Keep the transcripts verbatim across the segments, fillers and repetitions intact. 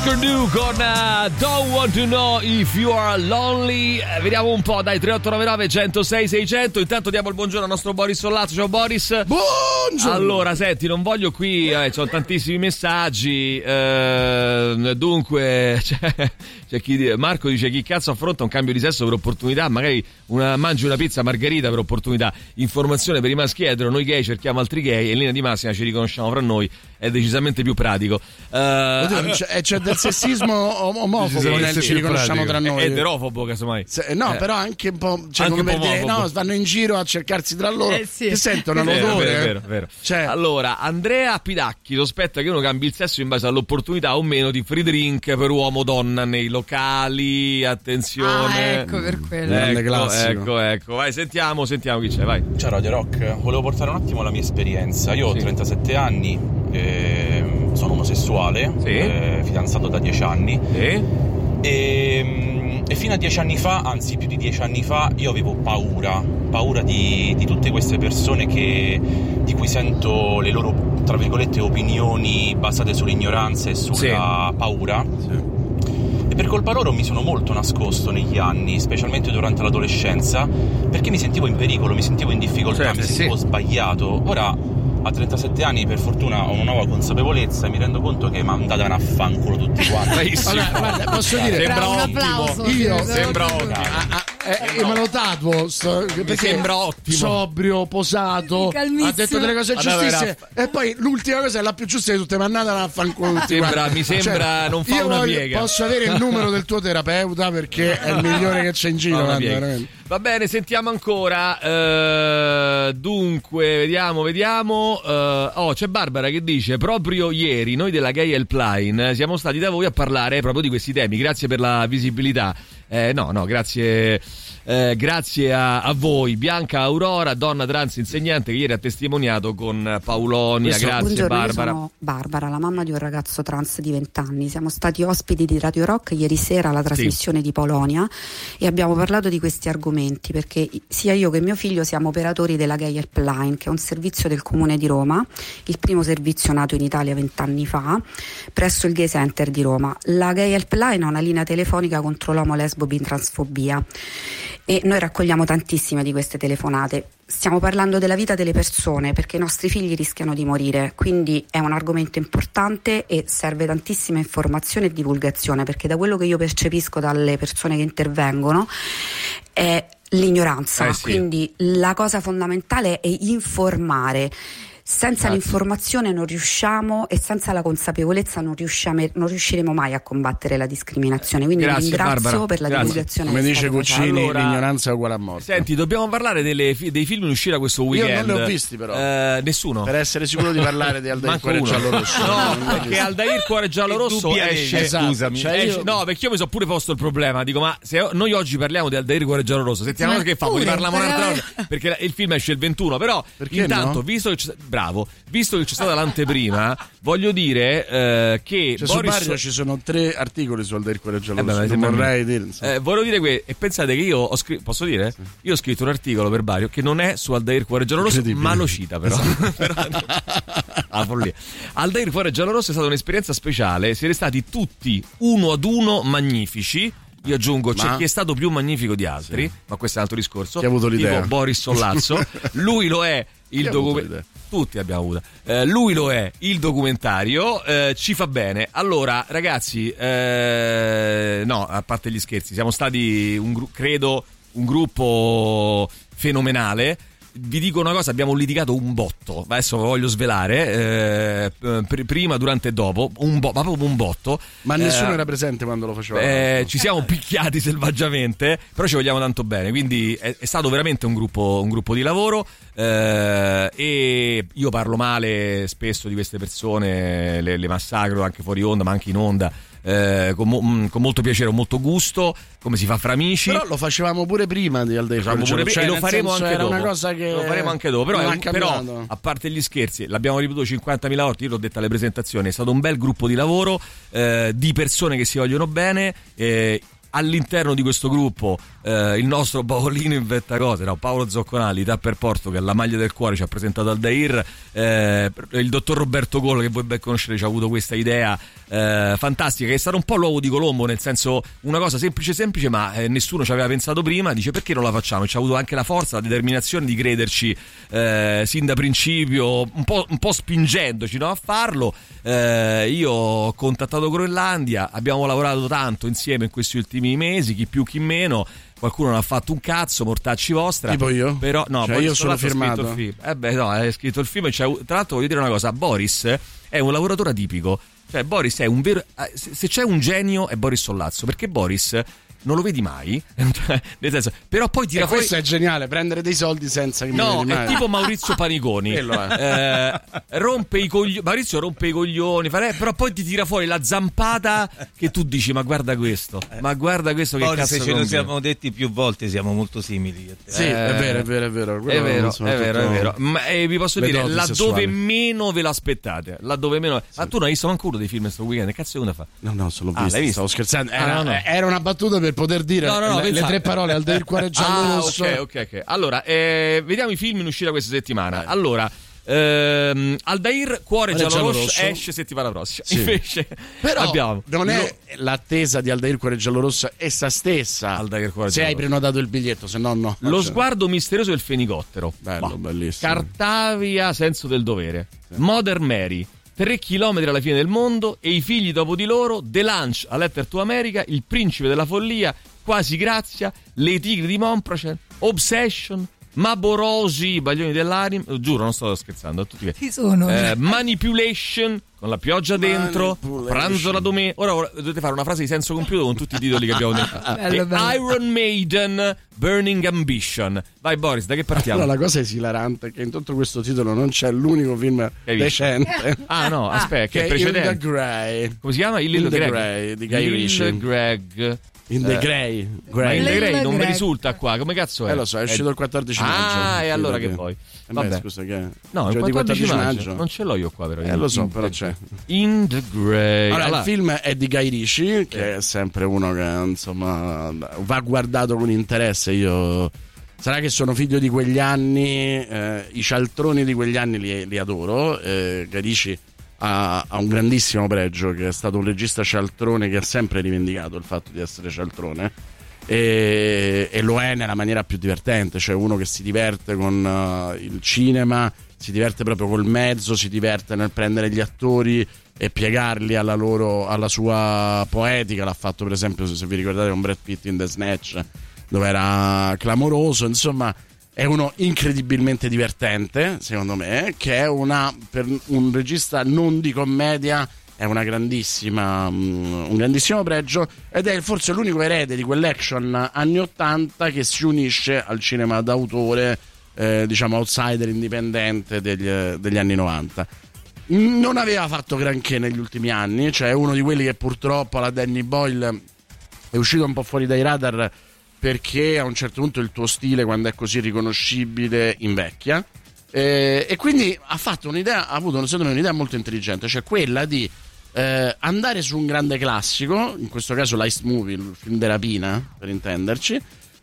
Husker Du con uh, Don't Want to Know If You Are Lonely. Eh, vediamo un po', dai, tre otto nove nove, uno zero sei, sei zero zero. Intanto diamo il buongiorno al nostro Boris Sollazzo. Ciao Boris. Buongiorno. Allora, senti, non voglio qui, eh, ci sono tantissimi messaggi, eh, dunque c'è, c'è chi, Marco dice: chi cazzo affronta un cambio di sesso per opportunità? Magari una, mangi una pizza margherita per opportunità. Informazione per i maschi etero, noi gay cerchiamo altri gay e in linea di massima ci riconosciamo fra noi, è decisamente più pratico. Uh, Oddio, c'è, c'è del sessismo omofobo nel ci riconosciamo tra noi. È eterofobo casomai. Se, no, eh. però anche un po', cioè, anche come un po' per dire, no, vanno in giro a cercarsi tra loro, eh, sì. che sentono vero, l'odore. Vero, vero, vero. Cioè. Allora, Andrea Pidacchi sospetta che uno cambi il sesso in base all'opportunità o meno di free drink per uomo-donna nei locali. Attenzione. Ah, ecco per quello. Grande Ecco, classico. ecco, ecco. Vai, sentiamo, sentiamo chi c'è, vai. Ciao Radio Rock, volevo portare un attimo la mia esperienza. Io Sì. ho trentasette anni, eh, sono omosessuale, Sì. eh, fidanzato da dieci anni Sì. e, e fino a dieci anni fa, anzi più di dieci anni fa, io avevo paura, paura di, di tutte queste persone che, di cui sento le loro, tra virgolette, opinioni basate sull'ignoranza e sulla Sì. paura. Sì. E per colpa loro mi sono molto nascosto negli anni, specialmente durante l'adolescenza, perché mi sentivo in pericolo, mi sentivo in difficoltà, Certo, mi sentivo sì. sbagliato. Ora a trentasette anni per fortuna ho una nuova consapevolezza e mi rendo conto che mandate a fanculo tutti quanti. Bravissimo. Allora, guarda, posso dire, Sembra Bravo, un ottimo. applauso. Io- Sì, Sembra sì, sì. ottimo. ah, ah, eh, me lo tatuo sto, perché sembra ottimo. sobrio, posato, Calmissimo. ha detto delle cose Vabbè, giustissime era- e poi l'ultima cosa è la più giusta di tutte, mandate a fanculo tutti Sembra- quanti. mi sembra non fa io una voglio- piega. posso avere il numero del tuo terapeuta perché è il migliore che c'è in giro, Fa una guarda, piega. veramente. Va bene, sentiamo ancora. eh, dunque, vediamo, vediamo. eh, oh, c'è Barbara che dice: proprio ieri noi della Gay Helpline siamo stati da voi a parlare proprio di questi temi. Grazie per la visibilità. Eh, no, no, grazie. Eh, grazie a, a voi, Bianca Aurora, donna trans insegnante che ieri ha testimoniato con Paulonia. Questo- Grazie Buongiorno, Barbara. io sono Barbara, la mamma di un ragazzo trans di venti anni. Siamo stati ospiti di Radio Rock ieri sera alla trasmissione di Polonia e abbiamo parlato di questi argomenti perché sia io che mio figlio siamo operatori della Gay Helpline, che è un servizio del Comune di Roma, il primo servizio nato in Italia vent'anni fa presso il Gay Center di Roma. La Gay Helpline ha una linea telefonica contro l'omo, lesbo, bi, transfobia e noi raccogliamo tantissime di queste telefonate. Stiamo parlando della vita delle persone perché i nostri figli rischiano di morire, quindi è un argomento importante e serve tantissima informazione e divulgazione, perché da quello che io percepisco dalle persone che intervengono è l'ignoranza, Eh sì. quindi la cosa fondamentale è informare. Senza Grazie. l'informazione non riusciamo e senza la consapevolezza non, riusciamo, non riusciremo mai a combattere la discriminazione. Quindi Grazie, vi ringrazio Barbara. per la Grazie. divulgazione. Come che dice state facendo. Cuccini, Allora- l'ignoranza è uguale a morte. Senti, dobbiamo parlare delle fi- dei film in uscita questo Io weekend. non li ho visti, però. Eh, nessuno. Per essere sicuro di parlare di Aldair Manco Cuore uno. Giallo Rosso. No, perché Aldair Cuore Giallo Rosso Indubbiamente. esce. Esatto. Scusami. Cioè, esce- io- No, perché io mi sono pure posto il problema. Dico, ma se noi oggi parliamo di Aldair Cuore Giallo Rosso, settimana Ma prossima che fa? Poi pure, parliamo un'altra perché- volta. Perché il film esce il ventuno. Però, Perché intanto, no? visto che c'è, bravo, visto che c'è stata l'anteprima, voglio dire eh, che Cioè, su Boris. Mario ci sono tre articoli su Aldair Cuore Giallo Eh beh, Rosso. ma Non sembra- vorrei dire, insomma. Eh, volevo dire que- e pensate che io ho scritto, posso dire? Io ho scritto un articolo per Bario che non è su Aldair Cuore Giallo Rosso, Incredibile. ma lo cita però. Però- ah, follia. Aldair Cuore Giallo Rosso è stata un'esperienza speciale, siete stati tutti uno ad uno magnifici. Io aggiungo, c'è Ma- chi è stato più magnifico di altri, ma questo è un altro discorso. Chi ha avuto l'idea? Tipo Boris Sollazzo, lui lo è il Chi ha avuto documentario. l'idea? Tutti abbiamo avuto. Eh, lui lo è il documentario, eh, ci fa bene. Allora, ragazzi, eh, no, a parte gli scherzi, siamo stati, un gru- credo, un gruppo fenomenale. Vi dico una cosa, abbiamo litigato un botto, adesso voglio svelare, eh, pr- prima, durante e dopo, un bo- ma proprio un botto. Ma nessuno Eh, era presente quando lo faceva. eh, ci siamo picchiati selvaggiamente, però ci vogliamo tanto bene, quindi è, è stato veramente un gruppo, un gruppo di lavoro, eh, e io parlo male spesso di queste persone, le, le massacro anche fuori onda ma anche in onda, eh, con, mo- mh, con molto piacere, con molto gusto, come si fa fra amici. Però lo facevamo pure prima di Aldair Facciamo Cuore pure Giallo, prima, cioè, e lo nel faremo senso, anche era dopo. una cosa che Lo faremo anche dopo, però, non è ha un- però cambiato. a parte gli scherzi, l'abbiamo ripetuto cinquantamila volte, io l'ho detto alle presentazioni, è stato un bel gruppo di lavoro, eh, di persone che si vogliono bene, eh, all'interno di questo gruppo eh, il nostro Paolino inventa cose, no? Paolo Zocconali, da per Portugal, la maglia del cuore, ci ha presentato Aldair, eh, il dottor Roberto Golo, che voi ben conoscete, ci ha avuto questa idea eh, fantastica, che è stato un po' l'uovo di Colombo, nel senso, una cosa semplice semplice ma eh, nessuno ci aveva pensato prima, dice perché non la facciamo, e ci ha avuto anche la forza, la determinazione di crederci eh, sin da principio, un po', un po' spingendoci, no, a farlo. eh, io ho contattato Groenlandia, abbiamo lavorato tanto insieme in questi ultimi mesi, chi più chi meno, qualcuno non ha fatto un cazzo, mortacci vostra, tipo io? Però no, cioè Boris io sono firmato il film. Eh beh no, hai scritto il film, cioè, tra l'altro voglio dire una cosa, Boris è un lavoratore atipico, cioè Boris è un vero, se c'è un genio è Boris Sollazzo, perché Boris non lo vedi mai, nel senso, però poi tira e fuori. Questo è geniale, prendere dei soldi senza che no, mi vedi mai. è tipo Maurizio Paniconi. eh, rompe i coglioni, Maurizio rompe i coglioni, però poi ti tira fuori la zampata che tu dici ma guarda questo, ma guarda questo, che poi cazzo se ce lo siamo detti più volte, siamo molto simili. Sì, eh, è vero, è vero, è vero. È vero, è vero, è vero. Ma eh, vi posso dire, laddove sessuali. meno ve l'aspettate, laddove meno. Sì. Ma tu non hai visto manco uno dei film questo weekend, che cazzo uno fa? No, no, solo ah, visto, visto, stavo scherzando. Era, ah, no, no. era una battuta per poter dire no, no, no, le, le tre parole al del cuore giallo ah, rosso. ok, ok, ok. Allora, eh, vediamo i film in uscita questa settimana. Vai. Allora, ehm, Aldair, cuore giallo, giallo rosso, rosso esce settimana prossima. Sì. Invece, però abbiamo non è l'attesa di Aldair, cuore giallo rosso essa stessa. Aldair, cuore se giallo hai prenotato il biglietto, se no no. Lo sguardo misterioso del fenicottero. Bello, bah. Bellissimo. Cartavia, senso del dovere. Sì. Modern Mary. Tre chilometri alla fine del mondo e i figli dopo di loro, The Lunch, A Letter to America, Il principe della follia, Quasi grazia, Le tigri di Montprocent, Obsession, Maborosi, I baglioni dell'anima, giuro non sto scherzando, tutti chi sono? Eh, Manipulation, con la pioggia dentro, Pranzo la domenica. Ora, ora dovete fare una frase di senso compiuto con tutti i titoli che abbiamo detto. bello, bello. Iron Maiden, Burning Ambition. Vai Boris, da che partiamo? Allora, la cosa esilarante è che in tutto questo titolo non c'è l'unico film decente. Ah no, aspetta, che, che è precedente. In the Grey. Come si chiama? Il In the Greg. Grey di Guy Ritchie. Il Greg. In the Grey, Grey. In the Grey non Greg. mi risulta qua, come cazzo è? Eh lo so, è uscito il quattordici ah, maggio. Ah, e allora che che poi? Eh Vabbè. beh, scusa che no, il quattordici maggio non ce l'ho io qua però. Eh lo so, però c'è. In the Grey. Allora, allora, il film è di Guy Ritchie, che è sempre uno che insomma va guardato con interesse. Io sarà che sono figlio di quegli anni, eh, i cialtroni di quegli anni li, li adoro. Eh, Guy Ritchie ha, ha un grandissimo pregio, che è stato un regista cialtrone che ha sempre rivendicato il fatto di essere cialtrone. E, e lo è nella maniera più divertente, cioè uno che si diverte con uh, il cinema, si diverte proprio col mezzo, si diverte nel prendere gli attori e piegarli alla loro, alla sua poetica. L'ha fatto per esempio, se vi ricordate, con Brad Pitt in The Snatch, dove era clamoroso. Insomma, è uno incredibilmente divertente, secondo me, che è una, per un regista non di commedia, è una grandissima, um, un grandissimo pregio, ed è forse l'unico erede di quell'action anni ottanta che si unisce al cinema d'autore, eh, diciamo outsider indipendente degli, degli anni novanta. Non aveva fatto granché negli ultimi anni, cioè è uno di quelli che purtroppo alla Danny Boyle è uscito un po' fuori dai radar, perché a un certo punto il tuo stile, quando è così riconoscibile, invecchia. Eh, e quindi ha fatto un'idea, ha avuto secondo me un'idea molto intelligente, cioè quella di eh, andare su un grande classico, in questo caso l'Heist Movie, il film di rapina per intenderci,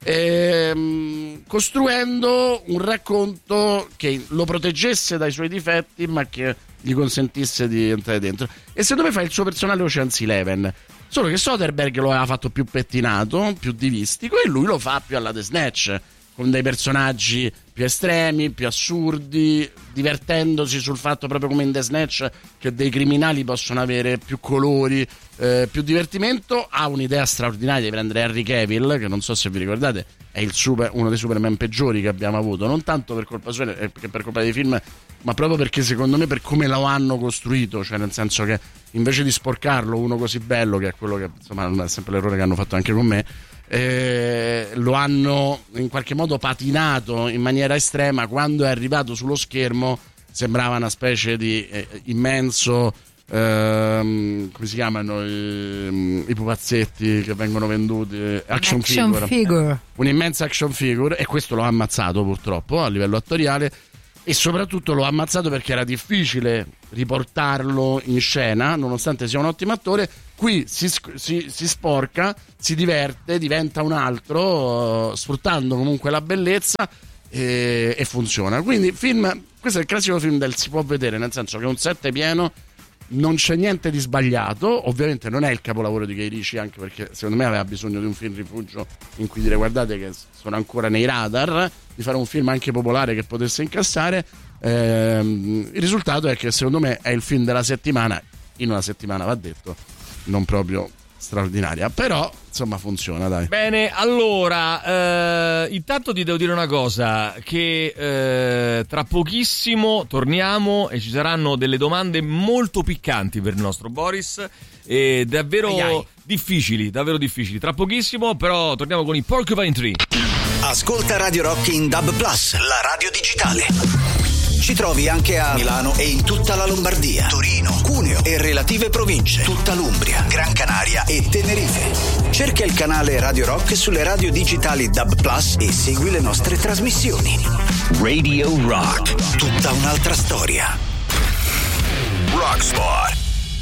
ehm, costruendo un racconto che lo proteggesse dai suoi difetti ma che gli consentisse di entrare dentro. E secondo me fa il suo personale Ocean's Eleven, solo che Soderbergh lo aveva fatto più pettinato, più divistico, e lui lo fa più alla The Snatch, con dei personaggi più estremi, più assurdi, divertendosi sul fatto, proprio come in The Snatch, che dei criminali possono avere più colori, eh, più divertimento. Ha un'idea straordinaria di prendere Henry Cavill, che non so se vi ricordate è il super, uno dei Superman peggiori che abbiamo avuto, non tanto per colpa sua che per colpa dei film, ma proprio perché secondo me per come lo hanno costruito, cioè nel senso che invece di sporcarlo uno così bello, che è quello che insomma è sempre l'errore che hanno fatto anche con me, Eh, lo hanno in qualche modo patinato in maniera estrema. Quando è arrivato sullo schermo sembrava una specie di eh, immenso ehm, come si chiamano i, i pupazzetti che vengono venduti, action, action figure. figure Un'immensa action figure, e questo lo ha ammazzato purtroppo a livello attoriale, e soprattutto lo ha ammazzato perché era difficile riportarlo in scena, nonostante sia un ottimo attore. Qui si, si, si sporca, si diverte, diventa un altro, uh, sfruttando comunque la bellezza, e, e funziona. Quindi film, questo è il classico film del si può vedere, nel senso che è un set pieno, non c'è niente di sbagliato. Ovviamente non è il capolavoro di Guy Ritchie, anche perché secondo me aveva bisogno di un film rifugio in cui dire guardate che sono ancora nei radar, di fare un film anche popolare che potesse incassare. Ehm, il risultato è che secondo me è il film della settimana, in una settimana va detto, non proprio straordinaria, però insomma funziona, dai. Bene, allora eh, intanto ti devo dire una cosa, che eh, tra pochissimo torniamo e ci saranno delle domande molto piccanti per il nostro Boris, e davvero ai ai. difficili, davvero difficili. Tra pochissimo però torniamo con i Porcupine Tree. Ascolta Radio Rock in D A B plus, la radio digitale. Ci trovi anche a Milano e in tutta la Lombardia, Torino, Cuneo e relative province, tutta l'Umbria, Gran Canaria e Tenerife. Cerca il canale Radio Rock sulle radio digitali D A B plus e segui le nostre trasmissioni. Radio Rock, tutta un'altra storia. Rockspot.